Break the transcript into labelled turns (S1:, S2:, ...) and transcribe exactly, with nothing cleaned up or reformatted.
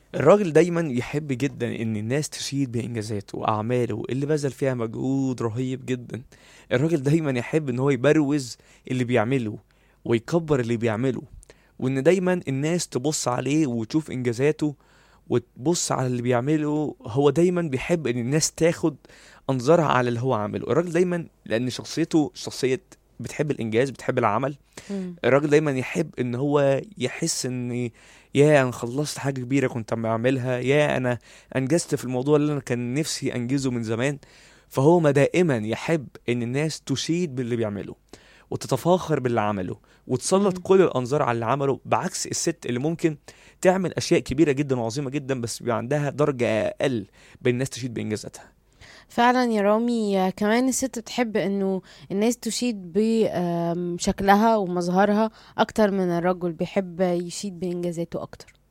S1: الراجل دايما يحب جدا ان الناس تشيد بانجازاته واعماله اللي بذل فيها مجهود رهيب جدا. الراجل دايما يحب ان هو يبروز اللي بيعمله ويكبر اللي بيعمله، وان دايما الناس تبص عليه وتشوف انجازاته وتبص على اللي بيعمله. هو دايما بيحب ان الناس تاخد انظارها على اللي هو عامله. الراجل دايما لان شخصيته شخصية بتحب الانجاز، بتحب العمل.
S2: مم.
S1: الراجل دايما يحب ان هو يحس ان يا انا خلصت حاجة كبيرة كنت عم بعملها، يا انا انجزت في الموضوع اللي انا كان نفسي انجزه من زمان. فهو ما دائما يحب ان الناس تشيد باللي بيعمله وتتفاخر باللي عمله وتسلط
S2: مم.
S1: كل الانظار على اللي عمله، بعكس الست اللي ممكن تعمل اشياء كبيرة جدا وعظيمة جدا بس بيبقى عندها درجة اقل بين الناس تشيد بانجازاتها.
S2: فعلا يا رامي، آه، كمان الست بتحب انه الناس تشيد بشكلها ومظهرها اكتر من الرجل بيحب يشيد بانجازاته اكتر.